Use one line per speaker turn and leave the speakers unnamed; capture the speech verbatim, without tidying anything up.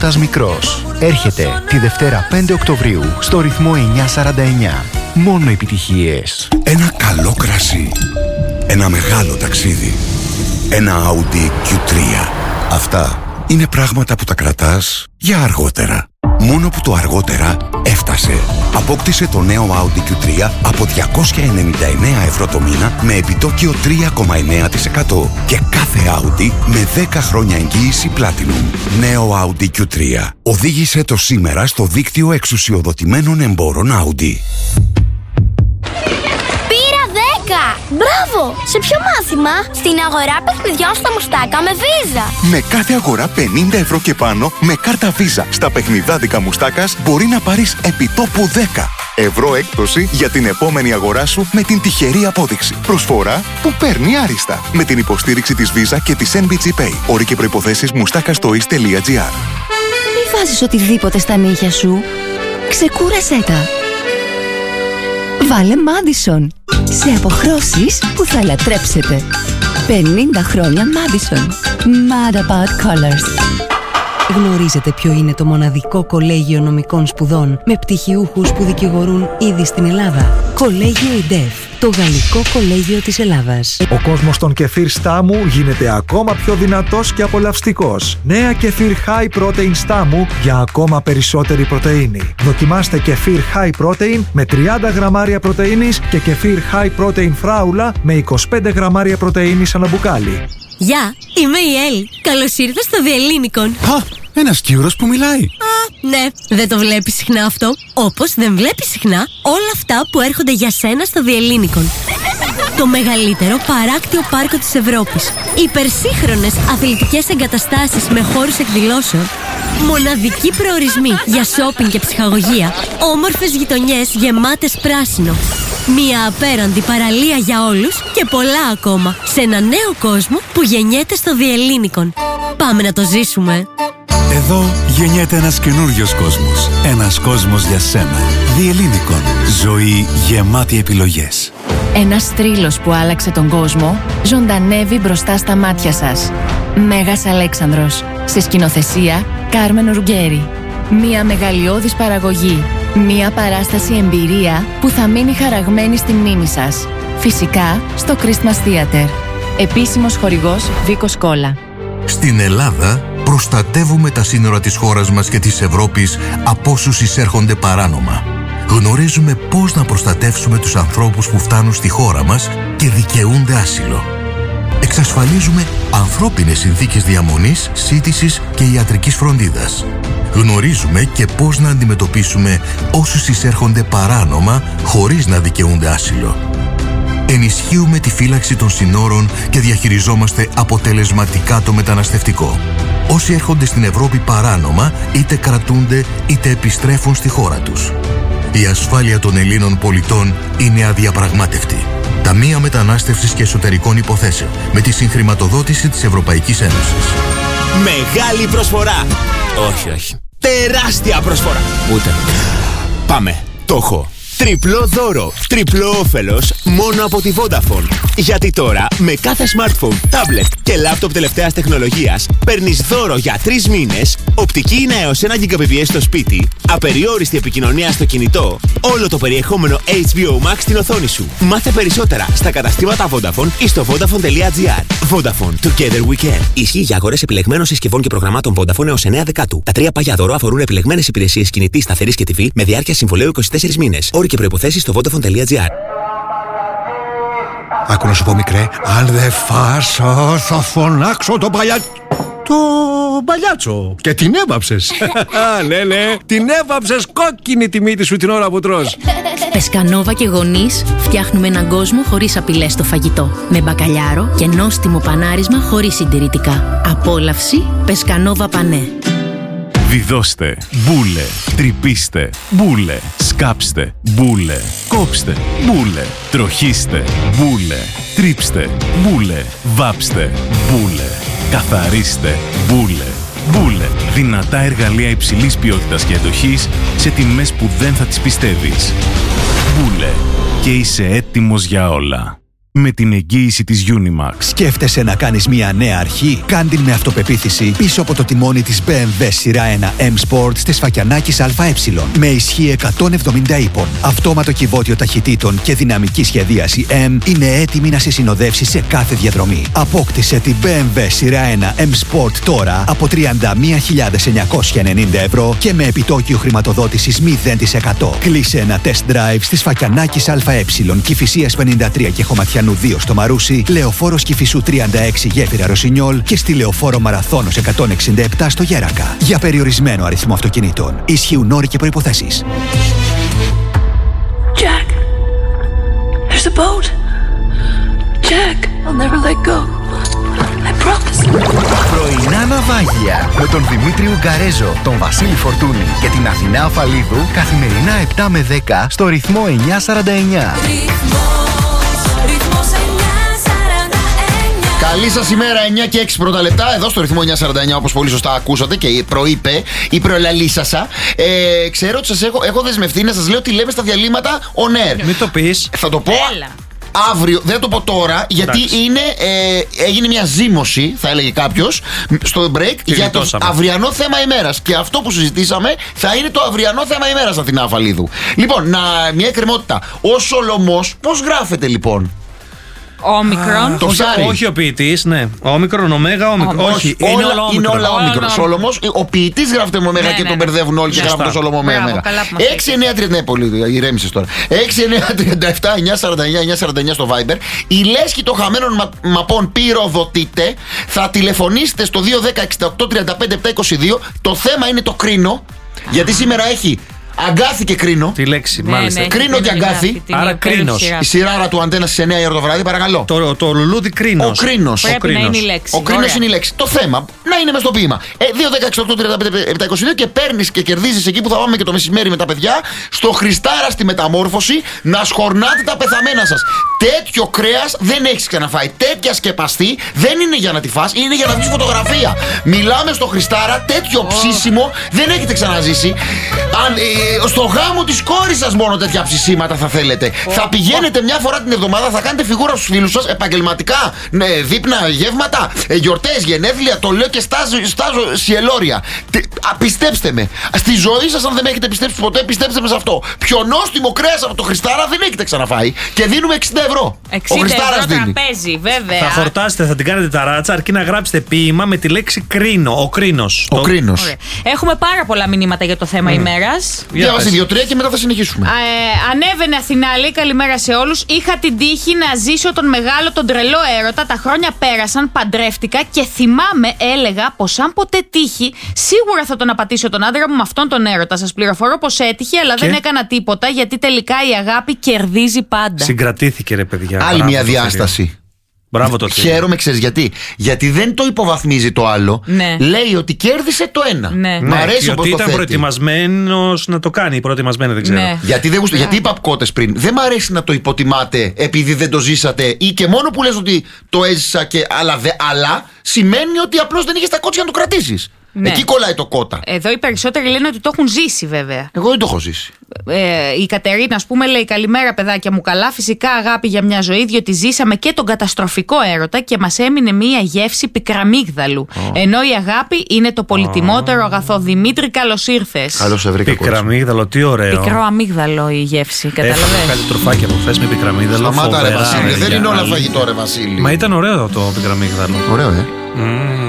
Τας Μικρός. Έρχεται τη Δευτέρα πέντε Οκτωβρίου στο ρυθμό εννιακόσια σαράντα εννιά. Μόνο επιτυχίες.
Ένα καλό κρασί. Ένα μεγάλο ταξίδι. Ένα Audi κιου τρία. Αυτά είναι πράγματα που τα κρατάς για αργότερα. Μόνο που το αργότερα έφτασε. Απόκτησε το νέο Audi κιου τρία από διακόσια ενενήντα εννέα ευρώ το μήνα με επιτόκιο τρία κόμμα εννέα τοις εκατό και κάθε Audi με δέκα χρόνια εγγύηση Platinum. Νέο Audi κιου τρία. Οδήγησε το σήμερα στο δίκτυο εξουσιοδοτημένων εμπόρων Audi.
Μπράβο! Σε ποιο μάθημα? Στην αγορά παιχνιδιών στα Μουστάκα με Visa.
Με κάθε αγορά πενήντα ευρώ και πάνω με κάρτα Visa στα παιχνιδάδικα Μουστάκας μπορεί να πάρεις επιτόπου δέκα ευρώ έκπτωση για την επόμενη αγορά σου με την τυχερή απόδειξη. Προσφορά που παίρνει άριστα με την υποστήριξη της Visa και της εν μπι τζι Pay. Όροι και προϋποθέσεις μουστάκαστοίς τελεία τζι άρ.
Μη βάζεις οτιδήποτε στα νύχια σου. Ξεκούρασέ τα. Βάλε Madison σε αποχρώσεις που θα λατρέψετε. πενήντα χρόνια Madison. Mad about colors.
Γνωρίζετε ποιο είναι το μοναδικό κολέγιο νομικών σπουδών με πτυχιούχους που δικηγορούν ήδη στην Ελλάδα? Κολέγιο ΙΝΤΕΦ, το γαλλικό κολέγιο της Ελλάδας.
Ο κόσμος των κεφίρ Στάμου γίνεται ακόμα πιο δυνατός και απολαυστικός. Νέα κεφίρ High Protein Στάμου για ακόμα περισσότερη πρωτεΐνη. Δοκιμάστε κεφίρ High Protein με τριάντα γραμμάρια πρωτεΐνης και κεφίρ High Protein Φράουλα με είκοσι πέντε γραμμάρια πρωτεΐνης ανά μπουκάλι.
Γεια, είμαι η Έλλη. Καλώς ήρθες στο Διελλήνικον.
Α, ένας Κύρος που μιλάει.
Α, ναι, δεν το βλέπεις συχνά αυτό. Όπως δεν βλέπεις συχνά όλα αυτά που έρχονται για σένα στο Διελλήνικον. Το μεγαλύτερο παράκτιο πάρκο της Ευρώπης. Υπερσύγχρονες αθλητικές εγκαταστάσεις με χώρους εκδηλώσεων. Μοναδικοί προορισμοί για σόπινγκ και ψυχαγωγία. Όμορφες γειτονιές γεμάτες πράσινο. Μια απέραντη παραλία για όλους και πολλά ακόμα. Σε ένα νέο κόσμο που γεννιέται στο Διελλήνικον. Πάμε να το ζήσουμε.
Εδώ γεννιέται ένας καινούριος κόσμος. Ένας κόσμος για σένα. Διελλήνικον. Ζωή γεμάτη επιλογές.
Ένας θρύλος που άλλαξε τον κόσμο ζωντανεύει μπροστά στα μάτια σας. Μέγας Αλέξανδρος. Σε σκηνοθεσία Κάρμεν Ρουγκέρι. Μια μεγαλειώδης παραγωγή. Μια παράσταση εμπειρία που θα μείνει χαραγμένη στη μνήμη σας. Φυσικά στο Christmas Theater. Επίσημος χορηγός Βίκος Κόλλα.
Στην Ελλάδα προστατεύουμε τα σύνορα της χώρας μας και της Ευρώπης από όσους εισέρχονται παράνομα. Γνωρίζουμε πώς να προστατεύσουμε τους ανθρώπους που φτάνουν στη χώρα μας και δικαιούνται άσυλο. Εξασφαλίζουμε ανθρώπινες συνθήκες διαμονής, σύντησης και ιατρικής φροντίδας. Γνωρίζουμε και πώς να αντιμετωπίσουμε όσους εισέρχονται παράνομα χωρίς να δικαιούνται άσυλο. Ενισχύουμε τη φύλαξη των συνόρων και διαχειριζόμαστε αποτελεσματικά το μεταναστευτικό. Όσοι έρχονται στην Ευρώπη παράνομα είτε κρατούνται είτε επιστρέφουν στη χώρα τους. Η ασφάλεια των Ελλήνων πολιτών είναι αδιαπραγμάτευτη. Ταμεία Μετανάστευσης και Εσωτερικών Υποθέσεων με τη συγχρηματοδότηση της Ευρωπαϊκής Ένωσης.
Μεγάλη προσφορά! Όχι, όχι. Τεράστια προσφορά! Ούτε. Πάμε. Το έχω. Τριπλό δώρο, τριπλό όφελος μόνο από τη Vodafone. Γιατί τώρα με κάθε smartphone, tablet και laptop τελευταίας τεχνολογίας παίρνεις δώρο για τρεις μήνες, οπτική είναι έως ένα γιγαμπιτ στο σπίτι, απεριόριστη επικοινωνία στο κινητό, όλο το περιεχόμενο έιτς μπι ο Max στην οθόνη σου. Μάθε περισσότερα στα καταστήματα Vodafone ή στο vodafone τελεία gr. Vodafone, together we can. Ισχύει για αγορές επιλεγμένων συσκευών και προγραμμάτων Vodafone έως εννέα Δεκάτου. Τα τρία πάγια δώρο αφορούν επιλεγμένες υπηρεσίες κινητής, σταθερής και τι βι με διάρκεια συμβολαίου είκοσι τέσσερις μήνες. Όροι και προϋποθέσεις στο vodafone τελεία gr.
Άκου να σου πω, μικρέ, αν δεν φας θα φωνάξω το παλιά...
Το παλιάτσο. Και την έβαψες. Ναι, ναι, την έβαψες κόκκινη τη μύτη σου την ώρα που τρως.
Πεσκανόβα και γονείς φτιάχνουμε έναν κόσμο χωρίς απειλές στο φαγητό. Με μπακαλιάρο και νόστιμο πανάρισμα χωρίς συντηρητικά. Απόλαυση Πεσκανόβα Πανέ.
Βιδώστε, μπούλε, τρυπήστε, μπούλε, σκάψτε, μπούλε, κόψτε, μπούλε, τροχίστε, μπούλε, τρίψτε, μπούλε, βάψτε, μπούλε, καθαρίστε, μπούλε, μπούλε. Δυνατά εργαλεία υψηλής ποιότητας και εντοχής σε τιμές που δεν θα τις πιστεύεις. Μπούλε, και είσαι έτοιμος για όλα.
Με την εγγύηση της Unimax.
Σκέφτεσαι να κάνεις μια νέα αρχή? Κάντην με αυτοπεποίθηση πίσω από το τιμόνι της μπι εμ ντάμπλιου σειρά ένα M Sport της Φακιανάκης ΑΕ. Με ισχύ εκατόν εβδομήντα ύπων, αυτόματο κυβότιο ταχυτήτων και δυναμική σχεδίαση M είναι έτοιμη να σε συνοδεύσει σε κάθε διαδρομή. Απόκτησε την μπι εμ ντάμπλιου σειρά ένα M Sport τώρα από τριάντα μία χιλιάδες εννιακόσια ενενήντα ευρώ και με επιτόκιο χρηματοδότησης μηδέν τοις εκατό. Κλείσε ένα test drive στις Φακιανάκης ΑΕ, Κηφισίας πενήντα τρία και Χωματιανού δύο στο Μαρούσι, Λεωφόρος Κηφισού τριάντα έξι Γέφυρα Ρωσινιόλ και στη Λεωφόρο Μαραθώνος εκατόν εξήντα επτά στο Γέρακα. Για περιορισμένο αριθμό αυτοκινήτων. Ισχύουν όροι και προϋποθέσεις.
Jack, there's a boat. Jack, I'll never let go. I promise.
Πρωινά ναυάγια με τον Δημήτρη Ουγκαρέζο, τον Βασίλη Φορτούνη και την Αθηνά Αφαλίδου καθημερινά επτά με δέκα στο ρυθμό εννιακόσια σαράντα εννιά.
Καλή σας ημέρα, εννιά και έξι πρώτα λεπτά, εδώ στο ρυθμό εννιακόσια σαράντα εννιά, όπως πολύ σωστά ακούσατε και προείπε ή προελαλήσασα. Ε, ξέρω ότι σας έχω, έχω δεσμευτεί να σας λέω τι λέμε στα διαλύματα on air.
Μην το πεις.
Θα το πω αύριο, δεν θα το πω τώρα, γιατί είναι, ε, έγινε μια ζήμωση, θα έλεγε κάποιος, στο break και για το αυριανό θέμα ημέρας. Και αυτό που συζητήσαμε θα είναι το αυριανό θέμα ημέρας, Αθηνά Αφαλίδου. Λοιπόν, να, μια εκκρεμότητα. Ο Σολωμός, πώς γράφεται λοιπόν?
Όμικρον.
Το ψάρι. Όχι ο ποιητής, ναι. Όμικρον, ωμέγα, όμικρον. Όχι,
όλα,
είναι όλα
είναι όλα όμικρον. Σόλωμος, ο ποιητής γράφεται με ωμέγα, ναι, και ναι, τον μπερδεύουν όλοι, και γράφουν το Σόλωμο με ωμέγα. έξι εννιά τριάντα, ναι, πολύ, ηρέμησες τώρα. έξι εννιά τριάντα επτά εννιακόσια σαράντα εννιά εννιακόσια σαράντα εννιά στο Viber. Η λέσχη των χαμένων μα, μαπών πυροδοτείται. Θα τηλεφωνήσετε στο δύο ένα μηδέν έξι οκτώ τριάντα πέντε επτά είκοσι δύο. Το θέμα είναι το κρίνο. Γιατί σήμερα έχει Αγκάθι και κρίνο.
Τη λέξη, ναι, μάλιστα.
Ναι, κρίνο και αγκάθι.
Άρα κρίνος.
Η σειράρα του Αντένα στις εννιά η ώρα το βράδυ, παρακαλώ.
Το, το λουλούδι κρίνος.
Ο κρίνος.
Πρέπει ο κρίνος. Να είναι η λέξη.
Ο κρίνος είναι η λέξη. Το θέμα να είναι μες στο ποίημα. Ε, δύο ένα έξι οκτώ τριάντα πέντε επτά είκοσι δύο και παίρνεις και κερδίζεις εκεί που θα πάμε και το μεσημέρι με τα παιδιά. Στο Χριστάρα στη μεταμόρφωση να σχορνάτε τα πεθαμένα σας. Τέτοιο κρέας δεν έχεις ξαναφάει. Τέτοια σκεπαστή δεν είναι για να τη φας, είναι για να δεις φωτογραφία. Μιλάμε στο Χριστάρα, τέτοιο oh. ψήσιμο δεν έχετε ξαναζήσει. Αν, ε, στο γάμο της κόρης σας μόνο τέτοια ψησίματα θα θέλετε. Oh. Θα πηγαίνετε μια φορά την εβδομάδα, θα κάνετε φιγούρα στους φίλους σας, επαγγελματικά, ναι, δείπνα, γεύματα, ε, γιορτές, γενέθλια, το λέω και στάζω, στάζω σιελόρια. Τε, α, πιστέψτε με. Στη ζωή σας, αν δεν με έχετε πιστέψει ποτέ, πιστέψτε με σε αυτό. Πιο νόστιμο κρέας από το Χριστάρα δεν έχετε ξαναφάει. Και δίνουμε εξήντα ευρώ.
εξήντα ευρώ τραπέζι, βέβαια.
Θα χορτάσετε, θα την κάνετε ταράτσα, αρκεί να γράψετε ποίημα με τη λέξη κρίνο. Ο κρίνος.
Ο το... κρίνος.
Ωραία. Έχουμε πάρα πολλά μηνύματα για το θέμα mm. ημέρας.
Διάβασε δύο-τρία και μετά θα συνεχίσουμε.
Ε, ανέβαινε Αθηνά, λέει, καλημέρα σε όλους. Είχα την τύχη να ζήσω τον μεγάλο, τον τρελό έρωτα. Τα χρόνια πέρασαν, παντρεύτηκα και θυμάμαι, έλεγα, πως αν ποτέ τύχει, σίγουρα θα τον απατήσω τον άντρα μου με αυτόν τον έρωτα. Σας πληροφορώ πως έτυχε, αλλά και... δεν έκανα τίποτα, γιατί τελικά η αγάπη κερδίζει πάντα.
Συγκρατήθηκε, ρε παιδιά.
Άλλη μια διάσταση.
Μπράβο το θείο.
Χαίρομαι, ξέρεις γιατί. Γιατί δεν το υποβαθμίζει το άλλο.
Ναι.
Λέει ότι κέρδισε το ένα.
Ναι.
Μ' αρέσει
ναι,
όπως το
ήταν
θέτει.
Προετοιμασμένος να το κάνει. Προετοιμασμένη, δεν ξέρω.
Ναι.
Γιατί, δεν γουστο...
ναι.
γιατί είπα από κότες πριν. Δεν μ' αρέσει να το υποτιμάτε επειδή δεν το ζήσατε ή και μόνο που λες ότι το έζησα και αλλά, δε... αλλά σημαίνει ότι απλώς δεν είχες τα κότσια να το κρατήσεις. Ναι. Εκεί κολλάει το κότα.
Εδώ οι περισσότεροι λένε ότι το έχουν ζήσει, βέβαια.
Εγώ δεν το έχω ζήσει.
Ε, η Κατερίνα, ας πούμε, λέει: καλημέρα, παιδάκια μου. Καλά, φυσικά αγάπη για μια ζωή, διότι ζήσαμε και τον καταστροφικό έρωτα και μας έμεινε μια γεύση πικραμίγδαλου. Oh. Ενώ η αγάπη είναι το πολυτιμότερο oh. αγαθό. Δημήτρη, καλώς ήρθες.
Καλώς σε βρήκα.
Πικραμίγδαλο, τι ωραίο.
Πικρό αμύγδαλο η γεύση, καταλαβαίνεις.
Έχω κάτι τροφάκι από χθες με πικραμίγδαλο.
Σταμάτα, ρε Βασίλη, δεν είναι όλα φαγητό, ρε Βασίλη.
Μα ήταν ωραίο το πικραμίγδαλο.
Ωραίο, ε.
Mm.